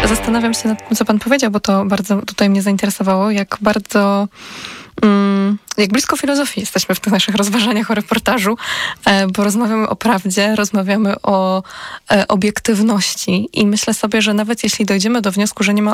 zastanawiam się nad tym, co pan powiedział, bo to bardzo tutaj mnie zainteresowało, jak bardzo... jak blisko filozofii jesteśmy w tych naszych rozważaniach o reportażu, bo rozmawiamy o prawdzie, rozmawiamy o obiektywności i myślę sobie, że nawet jeśli dojdziemy do wniosku, że nie ma